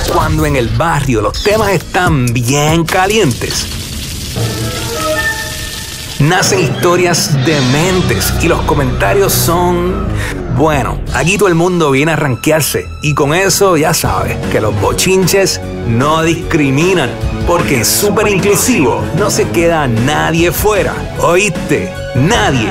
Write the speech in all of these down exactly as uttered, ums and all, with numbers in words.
Cuando en el barrio los temas están bien calientes, nacen historias dementes y los comentarios son... Bueno, aquí todo el mundo viene a rankearse y con eso ya sabes que los bochinches no discriminan, porque en Súper Inclusivo no se queda nadie fuera. ¿Oíste? Nadie.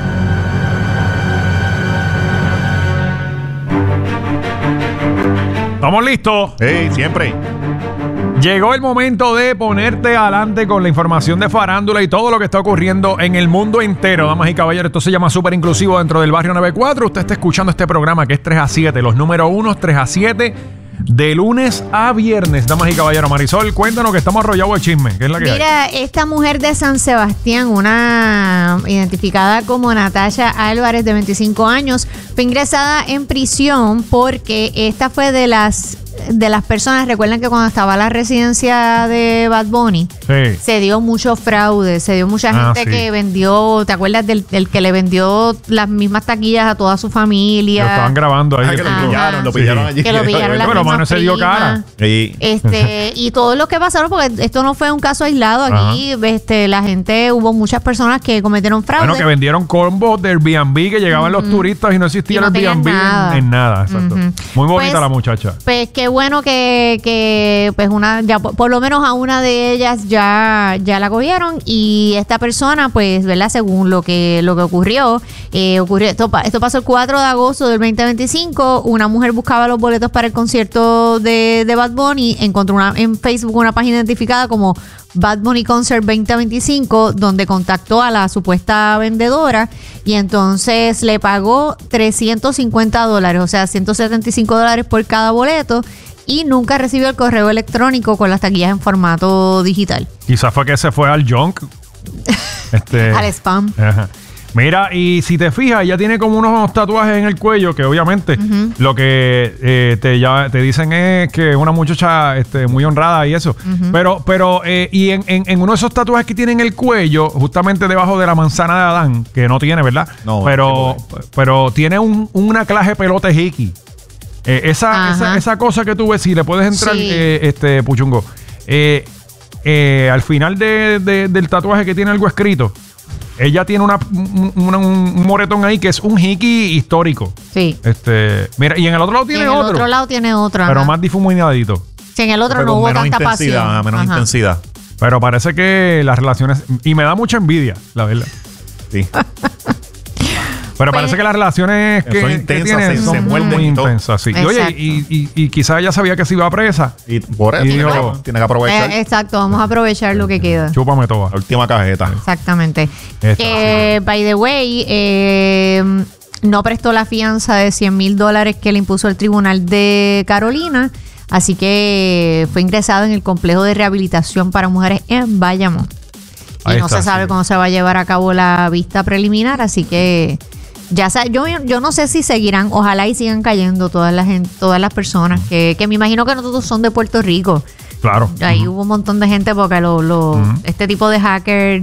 ¿Estamos listos? Sí, siempre. Llegó el momento de ponerte adelante con la información de farándula y todo lo que está ocurriendo en el mundo entero, damas y caballeros. Esto se llama Súper Inclusivo dentro del Barrio noventa y cuatro. Usted está escuchando este programa que es tres a siete, los número uno, tres a siete, de lunes a viernes, damas y caballeros. Marisol, cuéntanos que estamos arrollados de chisme. ¿Qué es la que Mira, hay? esta mujer de San Sebastián, una identificada como Natasha Álvarez, de veinticinco años, fue ingresada en prisión porque esta fue de las de las personas. Recuerden que cuando estaba la residencia de Bad Bunny, Sí. se dio mucho fraude, se dio mucha Ah, gente sí. que vendió, ¿te acuerdas del, del que le vendió las mismas taquillas a toda su familia? Lo estaban grabando ahí. Ah, que lo Ajá. pillaron, lo Sí. pillaron allí. Que lo pillaron las Bueno, mismas mano, se dio primas. cara. Sí. Este, y todos los que pasaron, porque esto no fue un caso aislado aquí, este, la gente, hubo muchas personas que cometieron fraude. Bueno, que vendieron combos de Airbnb, que llegaban los turistas y no existía Y no el tenían Airbnb nada. en, en nada. Exacto. Ujú. Muy bonita Pues- la muchacha. Pues qué bueno que, que pues una, ya por, por lo menos a una de ellas ya, ya la cogieron, y esta persona, pues, ¿verdad? Según lo que, lo que ocurrió, eh, ocurrió esto, pa- esto pasó el cuatro de agosto del veinte veinticinco. Una mujer buscaba los boletos para el concierto de, de Bad Bunny, encontró una, en Facebook una página identificada como Bad Bunny Concert veinte veinticinco, donde contactó a la supuesta vendedora y entonces le pagó trescientos cincuenta dólares, o sea, ciento setenta y cinco dólares por cada boleto, y nunca recibió el correo electrónico con las taquillas en formato digital. Quizás fue que se fue al junk. este, Al spam. Ajá. Mira, y si te fijas, ella tiene como unos tatuajes en el cuello que obviamente Ujú. lo que eh, te, ya, te dicen es que es una muchacha este, muy honrada y eso. Ujú. Pero, pero eh, y en, en, en uno de esos tatuajes que tiene en el cuello, justamente debajo de la manzana de Adán, que no tiene, ¿verdad? No, pero, sí, pero tiene un, una clase pelote hiki. Eh, esa, Ajá. esa, esa cosa que tú ves, si le puedes entrar, Sí. eh, este Puchungo, eh, eh, al final de, de- del tatuaje que tiene algo escrito, ella tiene una, un, una- un moretón ahí que es un hiki histórico. Sí. Este, mira, y en el otro lado Y tiene en el otro, otro lado tiene otro. pero ajá. más difuminadito. Sí, en el otro Pero no con hubo menos tanta intensidad, pasión. menos Ajá. intensidad. Pero parece que las relaciones, y me da mucha envidia, la verdad. Sí. Pero Pues- parece que las relaciones que, Son que intensas, tiene se- son se muy, muerden muy y todo. intensas. Sí. Y, oye, Exacto. y, y, y quizás ella sabía que se iba presa. Y por eso Y tiene, digo- que, tiene que aprovechar Eh, exacto, vamos a aprovechar lo que queda. Chúpame toda. la última cajeta. Exactamente. Esta, Eh, by the way, eh, no prestó la fianza de cien mil dólares que le impuso el tribunal de Carolina, así que fue ingresado en el complejo de rehabilitación para mujeres en Bayamón. Y Ahí no está, se sabe sí. cuándo se va a llevar a cabo la vista preliminar, así que ya sa- yo, yo no sé si seguirán, ojalá y sigan cayendo todas las gen- todas las personas que, que me imagino que no todos son de Puerto Rico. Claro. Ahí Ujú. hubo un montón de gente porque lo, lo- Ujú. este tipo de hacker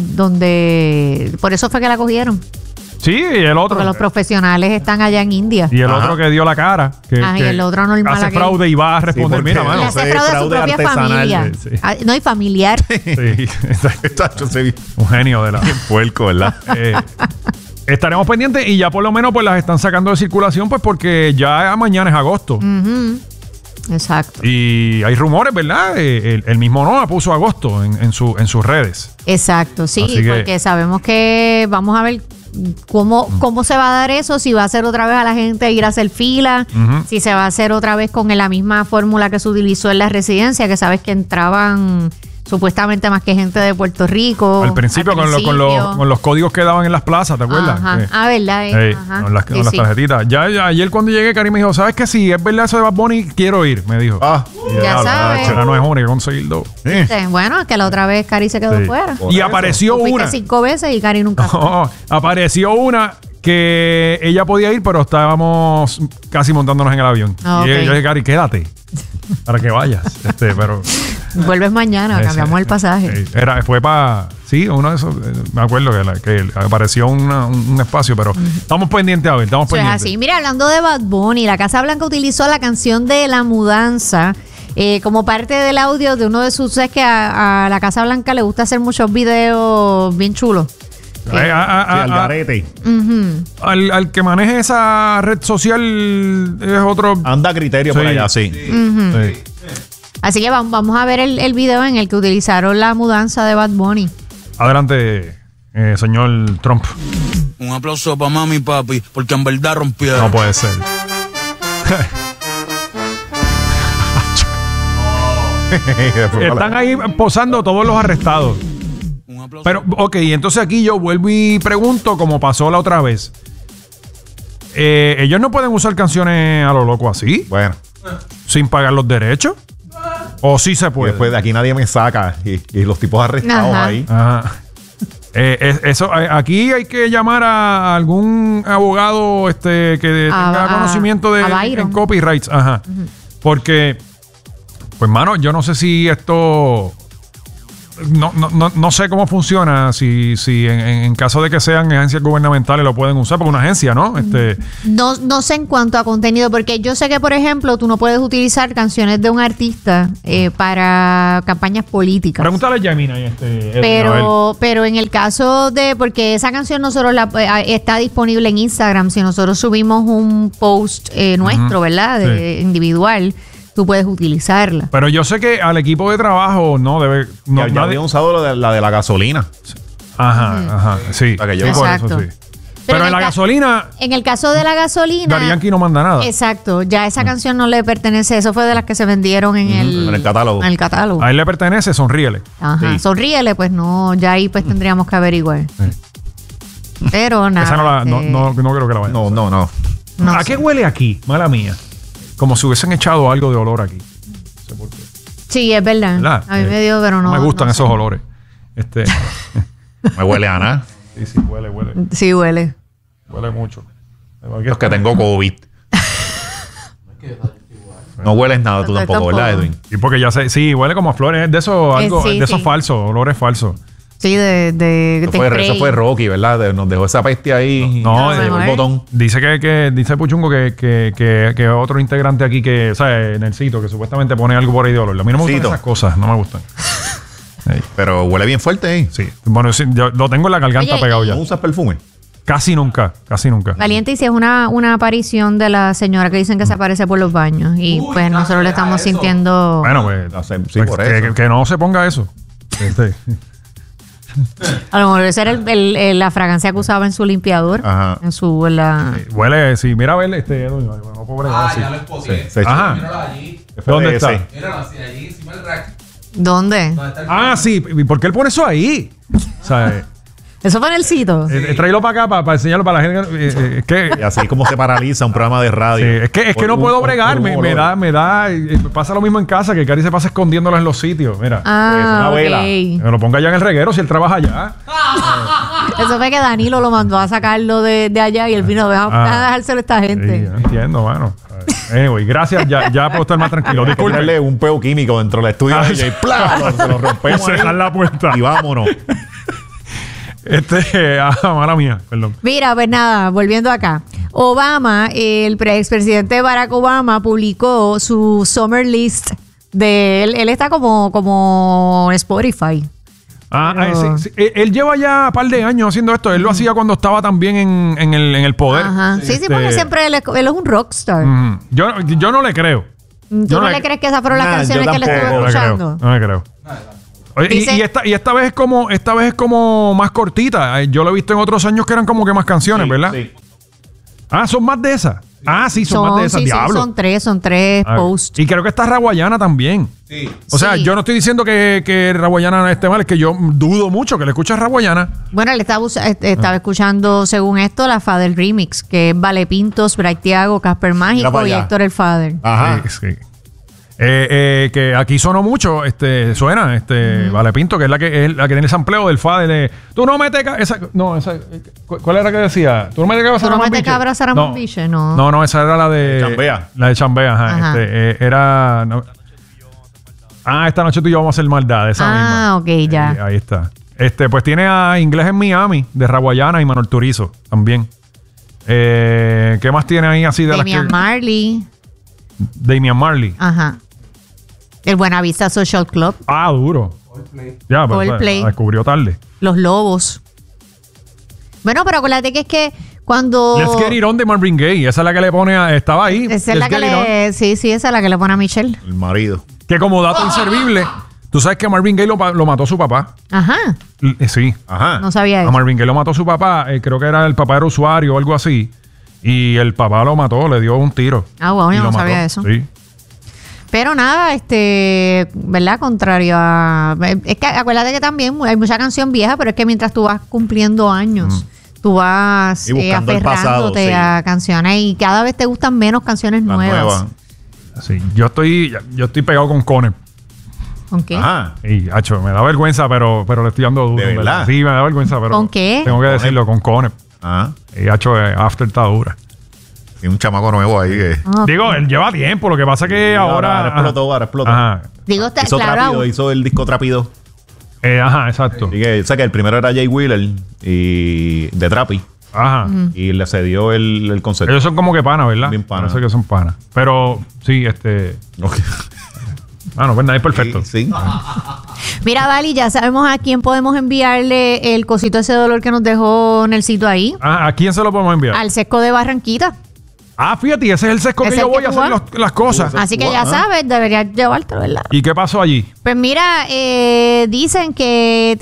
donde por eso fue que la cogieron, Sí, y el otro. porque los profesionales están allá en India. Y el Ajá. otro que dio la cara. Que, Ah, y que el otro normal hace aquel. fraude y va a responder. porque- Mira, Le mano. no hace sé, fraude a su fraude propia artesanal, familia. sí. Ah, no, y familiar. Sí, Tacho, se vi un genio de la. puerco, ¿verdad? Eh, estaremos pendientes y ya por lo menos pues las están sacando de circulación, pues porque ya mañana es agosto. Ujú. Exacto. Y hay rumores, ¿verdad? Eh, el, el mismo Noah puso agosto en, en, su, en sus redes. Exacto, sí, Así que- porque sabemos que vamos a ver cómo, cómo se va a dar eso, si va a ser otra vez a la gente ir a hacer fila, Ujú. si se va a hacer otra vez con la misma fórmula que se utilizó en la residencia, que sabes que entraban supuestamente más que gente de Puerto Rico. Al principio, con, lo- con, los, con los códigos que daban en las plazas, ¿te acuerdas? Ajá. Que- Ah, ¿verdad? Eh, Ey, ajá. con las, Sí, con las sí. tarjetitas. Ya, ya ayer cuando llegué, Karim me dijo, ¿sabes qué? Si es verdad eso de Bad Bunny, quiero ir, me dijo. Ah, Y Ya diablo, sabes. ahora no es una, hay que conseguir dos. sí. Sí, bueno, es que la otra vez Cari se quedó Sí. fuera. Por Y eso. apareció Tú fuiste una. cinco veces y Cari nunca. fue. No, apareció una que ella podía ir, pero estábamos casi montándonos en el avión. Ah, Y ok. yo dije, Cari, quédate para que vayas. Este, pero Vuelves mañana, ese- cambiamos el pasaje. eh, Era, fue para. Sí, uno de esos. eh, Me acuerdo que, la- que apareció una- un, un espacio, pero estamos pendientes a ver, estamos Eso es pendientes. así. Mira, hablando de Bad Bunny, la Casa Blanca utilizó la canción de La Mudanza Eh, como parte del audio de uno de sus... Es que a, a la Casa Blanca le gusta hacer muchos videos bien chulos. Eh, a- a- Sí, a- al a- garete. Ujú. al, al que maneje esa red social es otro. Anda a criterio Sí. por allá, sí. Sí. Así que vamos, vamos a ver el, el video en el que utilizaron la mudanza de Bad Bunny. Adelante, eh, señor Trump. Un aplauso para mami y papi, porque en verdad rompieron. No puede ser. Después Están para- ahí posando todos los arrestados. Un aplauso. Pero, ok, entonces aquí yo vuelvo y pregunto, como pasó la otra vez. Eh, ellos no pueden usar canciones a lo loco así, Bueno, sin pagar los derechos. ¿O sí se y puede? después de aquí nadie me saca. Y, y los tipos arrestados Ajá. ahí. Ajá. Eh, es- eso, eh, aquí hay que llamar a algún abogado este, que A- tenga a- conocimiento de a Byron. en copyrights. Ajá. Porque, pues, mano, yo no sé si esto. No, no, no, no sé cómo funciona. Si, si en, en- en caso de que sean agencias gubernamentales lo pueden usar, porque una agencia, ¿no? Este, No, no sé en cuanto a contenido, porque yo sé que, por ejemplo, tú no puedes utilizar canciones de un artista eh, para campañas políticas. pregúntale a Yamina y este. Edwin, a ver. Pero, pero en el caso de, porque esa canción nosotros la, eh, está disponible en Instagram, si nosotros subimos un post eh, nuestro, ¿verdad? De, individual, tú puedes utilizarla. Pero yo sé que al equipo de trabajo no debe. No, ya, ya nadie- había usado lo de, la de la gasolina. Ajá, ajá. Sí. Para que yo- Sí, por Exacto. eso sí. Pero Pero en en el la ca- gasolina, En el caso de la gasolina, Daddy Yankee no manda nada. exacto, ya esa canción no le pertenece, eso fue de las que se vendieron en el, en el catálogo. en el catálogo. A él le pertenece, sonríele. Ajá. Sí. Sonríele, pues no, ya ahí pues tendríamos que averiguar. Pero nada. Esa no, la, no, este, no, no creo que la vayan. No, no, no. no ¿A sé. qué huele aquí? Mala mía. Como si hubiesen echado algo de olor aquí. No sé por qué. Sí, es verdad. ¿Verdad? A mí Eh, me dio, pero no. me gustan no esos sé. olores. Este, Me huele a nada. sí, sí, huele, huele. Sí, huele. Huele mucho. Es que tengo COVID. No hueles nada tú Yo tampoco, tampoco. ¿verdad, Edwin? Sí, porque ya sé, sí, huele como a flores. Es de eso, Eh, algo, sí, de esos sí. falsos, olores falsos. Sí, de, de, Eso de fue, spray. eso fue Rocky, ¿verdad? De- nos dejó esa peste ahí. No, y se llevó el mejor. botón. Dice que, que dice Puchungo que, que, que, que otro integrante aquí que, o sea, en el sitio, que supuestamente pone algo por ahí de olor. A mí no me gustan Cito. esas cosas, no me gustan. Ey, Pero huele bien fuerte, ¿eh? sí. Bueno, sí, yo lo tengo en la garganta Oye, pegado ya. ¿No usas perfume? Casi nunca, casi nunca. Valiente, y si es una, una aparición de la señora que dicen que se aparece por los baños. Y pues nosotros le estamos sintiendo. Bueno, pues, No sé, sí, pues, por que, eso. que no se ponga eso. Este, A lo mejor esa era el- el- el- la fragancia que usaba en su limpiador. Ajá. En su. En la, huele, sí, mira a ver, este, Edwin, no, no puedo bregar Ah, así. ya lo espoté. Se- se- Ajá. Míralo allí. ¿Dónde F D S. está? Míralo así, allí encima del rack. ¿Dónde? ¿Dónde está el Ah, sí, ¿y por qué él pone eso ahí? O sea, eh, Eso fue en el sitio. eh, tráelo para acá para, enseñarlo para la gente. eh, eh, es que Y así como se paraliza un programa de radio. Sí, es que, es que Por no un- puedo por- bregar, por un me, me olor. da, me da, eh, me pasa lo mismo en casa, que Cari se pasa escondiéndolo en los sitios, mira. Ah, una vela. ok. Que me lo ponga allá en el reguero si él trabaja allá. Eso fue que Danilo lo mandó a sacarlo de, de allá y él vino a Ah. dejárselo a esta Sí, gente. yo entiendo, mano. Anyway, gracias, ya, ya puedo estar más tranquilo. Hay que Disculpe. ponerle un peo químico dentro del estudio Ah, de ella y ¡plá! Lo- Se lo rompemos ahí Cerrar la puerta. y vámonos. Este, ah, mala mía, perdón. Mira, pues nada, volviendo acá. Obama, el pre- expresidente Barack Obama, publicó su Summer List de él. Él está como, como Spotify. Ah, Pero- ah, sí, sí. Él, él lleva ya un par de años haciendo esto. Él lo hacía cuando estaba también en, en, el, en el poder. Ajá. Sí, sí, Este, porque siempre él es, él es un rockstar. ujú. yo, yo no le creo. ¿Tú yo no no le le- crees que esas fueron las Nah, canciones yo que él tampoco, estuvo No le creo. escuchando? No le creo. Oye, y- Dice- y, esta, y esta vez es como esta vez es como más cortita. Ay, yo lo he visto en otros años que eran como que más canciones, ¿verdad? Sí. Ah, son más de esas. Ah, sí, son, más de esas. sí, sí, Diablo. son tres, son tres A ver. posts. Y creo que está Raguayana también. Sí. O sea, Sí. yo no estoy diciendo que, que Raguayana esté mal, es que yo dudo mucho que le escuches Raguayana. Bueno, él estaba, us- eh, estaba escuchando, según esto, la Fader Remix, que es Vale Pintos, Bright Tiago, Casper Mira Mágico para y allá. Héctor el Father. Ajá. Sí, sí. Eh, eh, que aquí sonó mucho, este, suena, este, Vale Pinto, que es la que es la que tiene el sampleo del Fader de tú no metes ca- esa, no, esa, ¿cu- ¿cuál era que decía? Tú no metes cabra ¿Tú no Saramón metes Biche? cabra Saramón Biche? No. No, no, esa era la de Chambea. La de Chambea, ajá. Ajá. Este, eh, era no- Ah, esta noche tú y yo vamos a hacer maldad, esa misma. Ah, ok, ya. Eh, ahí está. Este, pues tiene a Inglés en Miami, de Raguayana y Manuel Turizo también. Eh, ¿qué más tiene ahí así de Damian las que Marley. Damian Marley. Ajá. El Buenavista Social Club. Ah, duro. Ya, pero Coldplay. la descubrió tarde. Los Lobos. Bueno, pero acuérdate que es que cuando... Let's Get It On de Marvin Gaye. Esa es la que le pone a... Estaba ahí. Esa es Let's la que Get It On. le... Sí, sí, esa es la que le pone a Michelle. El marido. Que como dato inservible, tú sabes que Marvin Gaye lo, pa- lo mató su papá. Ajá. L- eh, sí. Ajá. No sabía A eso. Marvin Gaye lo mató su papá. eh, creo que era el papá era usuario o algo así. Y el papá lo mató, le dio un tiro. Ah, bueno, Y yo lo no mató. sabía eso. Sí. Pero nada, este, ¿verdad? Contrario a... Es que acuérdate que también hay mucha canción vieja, pero es que mientras tú vas cumpliendo años, tú vas Y eh, buscando el aferrándote pasado, sí. a canciones y cada vez te gustan menos canciones La nuevas. nueva. Sí. Yo estoy, yo estoy pegado con Conner. ¿Con qué? Ajá. Y, hacho, me da vergüenza, pero, pero le estoy dando duro. ¿De en verdad? Sí, me da vergüenza, pero... ¿Con qué? Tengo que decirlo, con Conner. Ajá. Y, hacho, eh, After está dura. Y un chamaco nuevo ahí que... Ah, Digo, él lleva tiempo, lo que pasa que ahora... Ahora explotó, ahora explotó. Ajá. digo, está, Hizo claro, Trápido, hizo el disco Trápido. Eh, ajá, exacto. Así que, o sea, que el primero era Jay Wheeler y de Trapi. Ajá. Y le cedió el, el concepto. Ellos son como que panas, ¿verdad? Bien panas. Parece que son panas. Pero sí, este... Ok. Ah, no, pues nada, es perfecto. Sí, sí. Mira, Vali, ya sabemos a quién podemos enviarle el cosito ese dolor que nos dejó Nelsito ahí. Ah, ¿a quién se lo podemos enviar? Al sesco de Barranquita. Ah, fíjate, ese es el sesco que ¿Es yo el que voy a tú hacer vas? los- las cosas. Así que ya Ah. sabes, deberías llevártelo, ¿verdad? ¿Y qué pasó allí? Pues mira, eh, dicen que